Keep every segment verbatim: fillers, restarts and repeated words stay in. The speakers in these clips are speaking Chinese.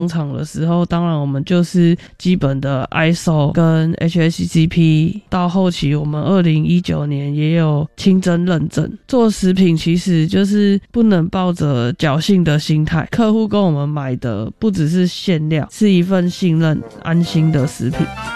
工厂的时候，当然我们就是基本的 I S O 跟 H A C C P， 到后期我们二零一九年也有清真认证。做食品其实就是不能抱着侥幸的心态，客户跟我们买的不只是馅料，是一份信任安心的食品。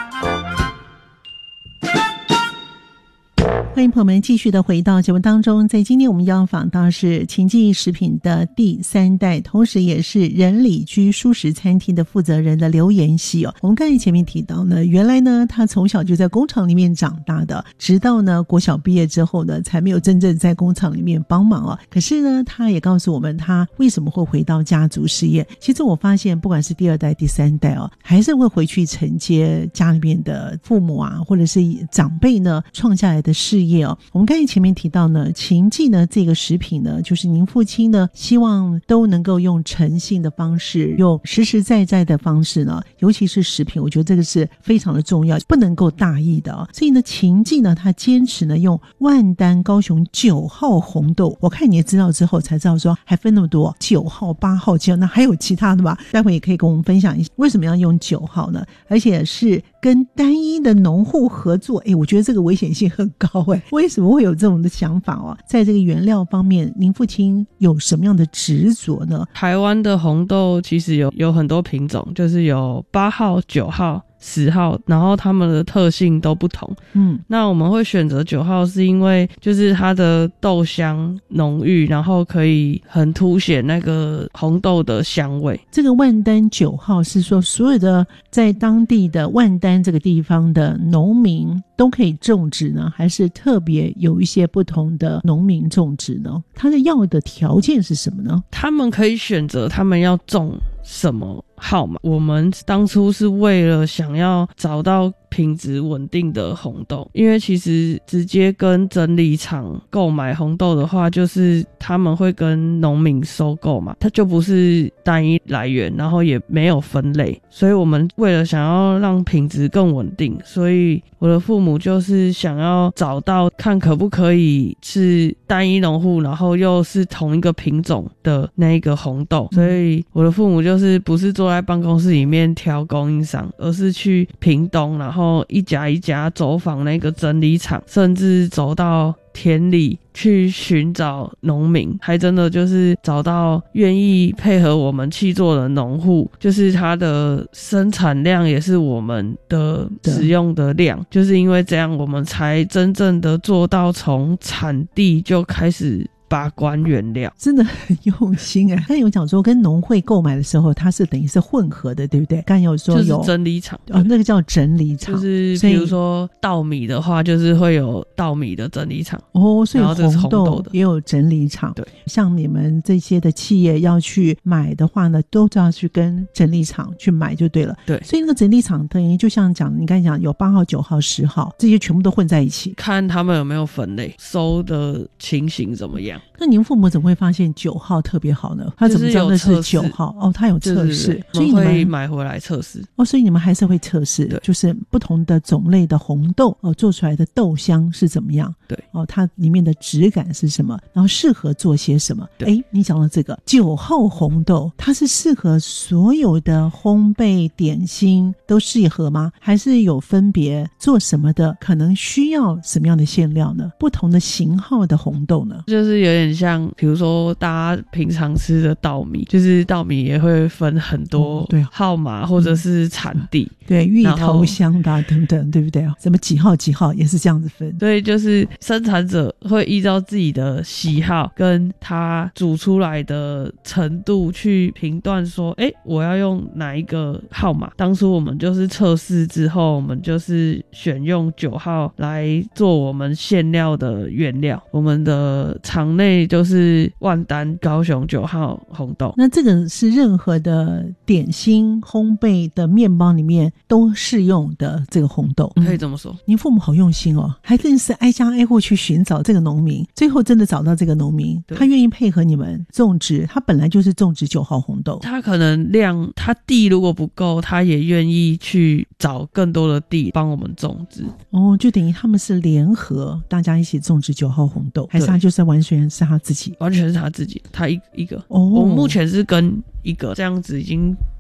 欢迎朋友们继续的回到节目当中，在今天我们要访到是秦记食品的第三代，同时也是仁里居蔬食餐厅的负责人的刘妍希哦。我们刚才前面提到呢，原来呢他从小就在工厂里面长大的，直到呢国小毕业之后呢才没有真正在工厂里面帮忙哦。可是呢他也告诉我们他为什么会回到家族事业。其实我发现不管是第二代第三代哦，还是会回去承接家里面的父母啊或者是长辈呢创下来的事业哦。我们刚才前面提到呢，秦记呢这个食品呢，就是您父亲呢希望都能够用诚信的方式，用实实在在的方式呢，尤其是食品，我觉得这个是非常的重要，不能够大意的哦。所以呢，秦记呢他坚持呢用万丹高雄九号红豆，我看你的资料之后才知道说还分那么多，九号、八号、七号，那还有其他的吧？待会也可以跟我们分享一下为什么要用九号呢？而且是跟单一的农户合作，诶，我觉得这个危险性很高诶，为什么会有这种的想法哦？在这个原料方面，您父亲有什么样的执着呢？ 台湾的红豆其实有有很多品种，就是有八号、九号、十号，然后它们的特性都不同。嗯，那我们会选择九号是因为就是它的豆香浓郁，然后可以很凸显那个红豆的香味。 这个万丹九号是说所有的在当地的万丹这个地方的农民都可以种植呢，还是特别有一些不同的农民种植呢？他的要的条件是什么呢？ 他们可以选择他们要种什么号码。我们当初是为了想要找到品质稳定的红豆，因为其实直接跟整理厂购买红豆的话，就是他们会跟农民收购嘛，它就不是单一来源，然后也没有分类，所以我们为了想要让品质更稳定，所以我的父母就是想要找到看可不可以是单一农户，然后又是同一个品种的那一个红豆，所以我的父母就是不是坐在办公室里面挑供应商，而是去屏东，然后一家一家走访那个整理厂，甚至走到田里去寻找农民，还真的就是找到愿意配合我们契作的农户，就是它的生产量也是我们的使用的量，就是因为这样我们才真正的做到从产地就开始把关原料， 真的很用心哎。刚才有讲说跟农会购买的时候，它是等于是混合的，对不对？刚才有说有就是整理厂哦，那个叫整理厂， 就是比如说稻米的话，就是会有稻米的整理厂哦，所以红豆也有整理厂。对，像你们这些的企业要去买的话呢，都要去跟整理厂去买就对了。 对， 所以那个整理厂等于就像讲，你刚才讲有八号、九号、十号，这些全部都混在一起， 看他们有没有分类，收的情形怎么样。 那您父母怎么会发现九号特别好呢？他怎么知道那是九号？就是、哦，他有测试， 就是、所以你们会买回来测试。 哦，所以你们还是会测试，就是不同的种类的红豆哦，做出来的豆香是怎么样？ 对， 哦，它里面的质感是什么？然后适合做些什么？哎，你讲到这个九号红豆，它是适合所有的烘焙点心都适合吗？还是有分别做什么的？可能需要什么样的馅料呢？不同的型号的红豆呢？ 就是有点像比如说大家平常吃的稻米，就是稻米也会分很多号码或者是产地、 嗯、对，芋头香的、啊、等等，对不对？什么几号几号也是这样子分。 所以就是生产者会依照自己的喜好跟他煮出来的程度去评断说，哎，我要用哪一个号码。当初我们就是测试之后，我们就是选用九号来做我们馅料的原料，我们的厂内就是万丹高雄九号红豆。 那这个是任何的点心烘焙的面包里面都适用的这个红豆， 可以这么说。 您父母好用心哦，还真是挨家挨户去寻找这个农民，最后真的找到这个农民，他愿意配合你们种植，他本来就是种植九号红豆， 他可能量他地如果不够，他也愿意去找更多的地帮我们种植。 哦，就等于他们是联合大家一起种植九号红豆，还是他就是完全是他自己？ 完全是他自己，他一一个。哦，我们目前是跟一个这样子已经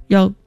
要